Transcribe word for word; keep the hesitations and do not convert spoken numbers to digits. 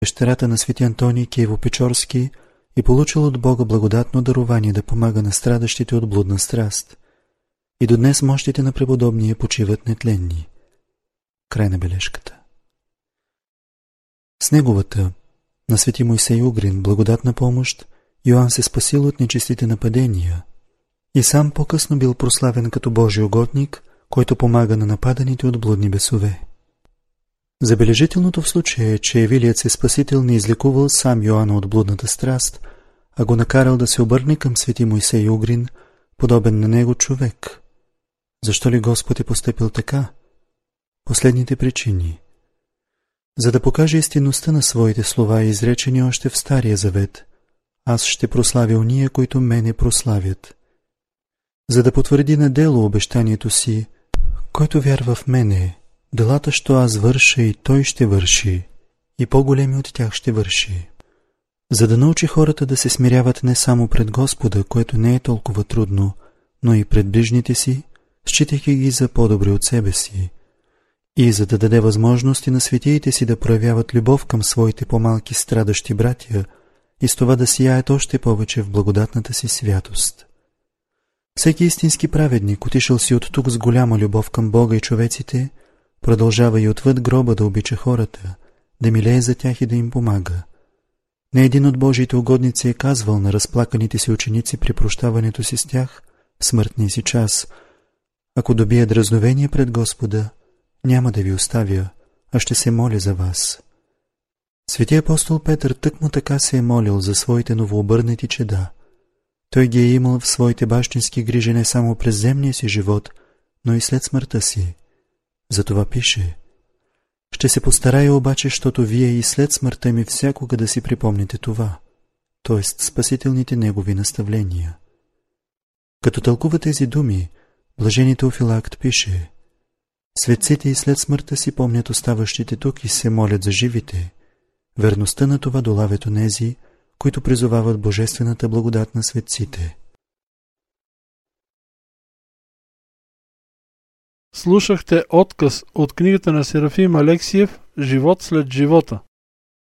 пещерата на свети Антоний Киево-Печорски и получил от Бога благодатно дарование да помага на страдащите от блудна страст. И до днес мощите на преподобния почиват нетленни. Край на бележката. С неговата, на свети Мойсей Угрин, благодатна помощ, Йоан се спасил от нечистите нападения и сам по-късно бил прославен като Божий угодник, който помага на нападаните от блудни бесове. Забележителното в случая е, че Евилият се спасител не излекувал сам Йоанна от блудната страст, а го накарал да се обърне към свети Мойсей Угрин, подобен на него човек. Защо ли Господ е постъпил така? Последните причини. За да покаже истинността на своите слова, изречени още в Стария завет: аз ще прославя ония, които мене прославят. За да потвърди на дело обещанието си: който вярва в мене, делата, що аз върша, и той ще върши, и по-големи от тях ще върши. За да научи хората да се смиряват не само пред Господа, което не е толкова трудно, но и пред ближните си, считайки ги за по-добри от себе си, и за да даде възможности на светиите си да проявяват любов към своите по-малки страдащи братя и с това да сияят още повече в благодатната си святост. Всеки истински праведник, отишъл си от тук с голяма любов към Бога и човеците, продължава и отвъд гроба да обича хората, да милее за тях и да им помага. Не един от Божиите угодници е казвал на разплаканите си ученици при прощаването си с тях в смъртния си час: ако добия дразновение пред Господа, няма да ви оставя, а ще се моля за вас. Свети апостол Петър тъкмо така се е молил за своите новообърнати чеда. Той ги е имал в своите бащински грижи не само през земния си живот, но и след смъртта си. Затова пише: ще се постарая обаче, щото вие и след смъртта ми всякога да си припомните това, т.е. спасителните негови наставления. Като тълкува тези думи, блажени Теофилакт пише: светците и след смъртта си помнят оставащите тук и се молят за живите. Верността на това долавят онези, които призовават божествената благодат на светците. Слушахте отказ от книгата на Серафим Алексиев «Живот след живота».